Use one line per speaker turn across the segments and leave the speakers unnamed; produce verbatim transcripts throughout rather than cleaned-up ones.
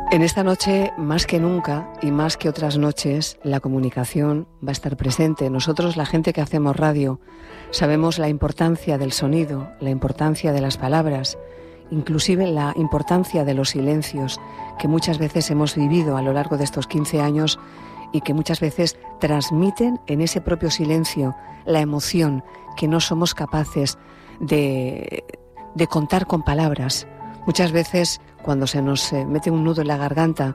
En esta noche, más que nunca y más que otras noches, la comunicación va a estar presente. Nosotros, la gente que hacemos radio, sabemos la importancia del sonido, la importancia de las palabras, inclusive la importancia de los silencios que muchas veces hemos vivido a lo largo de estos quince años y que muchas veces transmiten en ese propio silencio la emoción que no somos capaces de, de contar con palabras. Muchas veces, cuando se nos mete un nudo en la garganta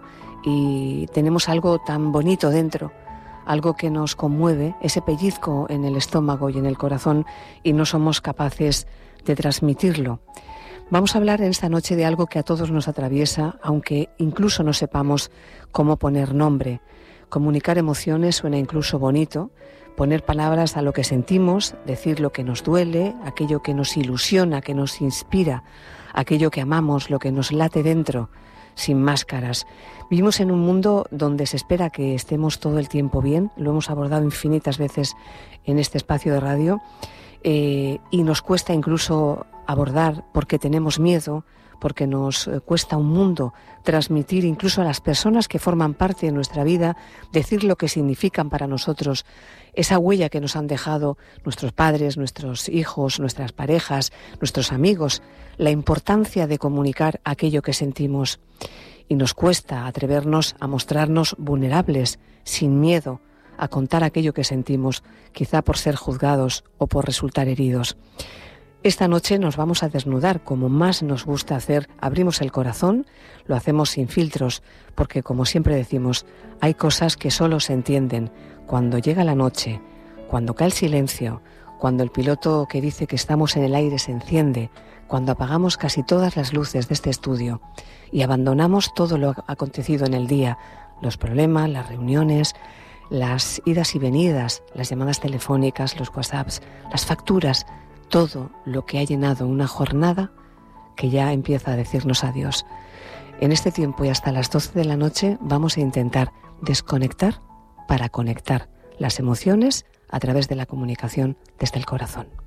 y tenemos algo tan bonito dentro, algo que nos conmueve, ese pellizco en el estómago y en el corazón, y no somos capaces de transmitirlo. Vamos a hablar en esta noche de algo que a todos nos atraviesa, aunque incluso no sepamos cómo poner nombre. Comunicar emociones suena incluso bonito, poner palabras a lo que sentimos, decir lo que nos duele, aquello que nos ilusiona, que nos inspira, aquello que amamos, lo que nos late dentro, sin máscaras. Vivimos en un mundo donde se espera que estemos todo el tiempo bien, lo hemos abordado infinitas veces en este espacio de radio, eh, y nos cuesta incluso abordar porque tenemos miedo, porque nos cuesta un mundo transmitir incluso a las personas que forman parte de nuestra vida, decir lo que significan para nosotros, esa huella que nos han dejado nuestros padres, nuestros hijos, nuestras parejas, nuestros amigos, la importancia de comunicar aquello que sentimos. Y nos cuesta atrevernos a mostrarnos vulnerables, sin miedo, a contar aquello que sentimos, quizá por ser juzgados o por resultar heridos. Esta noche nos vamos a desnudar como más nos gusta hacer, abrimos el corazón, lo hacemos sin filtros, porque como siempre decimos, hay cosas que solo se entienden cuando llega la noche, cuando cae el silencio, cuando el piloto que dice que estamos en el aire se enciende, cuando apagamos casi todas las luces de este estudio y abandonamos todo lo acontecido en el día, los problemas, las reuniones, las idas y venidas, las llamadas telefónicas, los WhatsApps, las facturas, todo lo que ha llenado una jornada que ya empieza a decirnos adiós. En este tiempo y hasta las doce de la noche vamos a intentar desconectar para conectar las emociones a través de la comunicación desde el corazón.